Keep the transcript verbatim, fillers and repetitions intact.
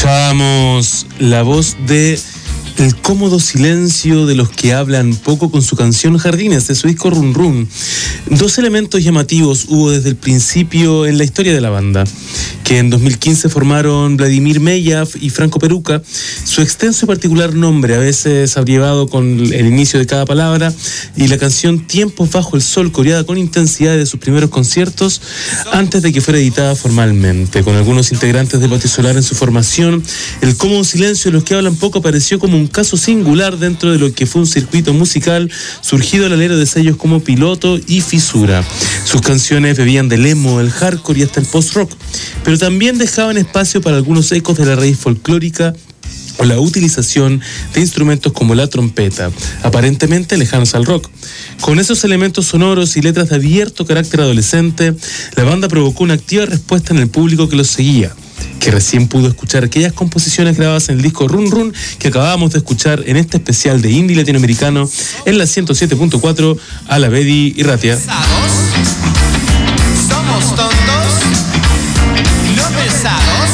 Escuchábamos la voz de El cómodo silencio de los que hablan poco con su canción Jardines, de su disco Run Run. Dos elementos llamativos hubo desde el principio en la historia de la banda, que en dos mil quince formaron Vladimir Meyav y Franco Peruca. Su extenso y particular nombre, a veces abrevado con el inicio de cada palabra, y la canción Tiempos bajo el sol, coreada con intensidad de sus primeros conciertos antes de que fuera editada formalmente. Con algunos integrantes de Patio Solar en su formación, el cómodo silencio de los que hablan poco apareció como un caso singular dentro de lo que fue un circuito musical surgido al alero de sellos como Piloto y Fisura. Sus canciones bebían del emo, el hardcore y hasta el post-rock, pero también dejaban espacio para algunos ecos de la raíz folclórica o la utilización de instrumentos como la trompeta, aparentemente lejanos al rock. Con esos elementos sonoros y letras de abierto carácter adolescente, la banda provocó una activa respuesta en el público que los seguía, que recién pudo escuchar aquellas composiciones grabadas en el disco Run Run que acabábamos de escuchar en este especial de indie latinoamericano en la ciento siete punto cuatro a la Bedi y Ratia.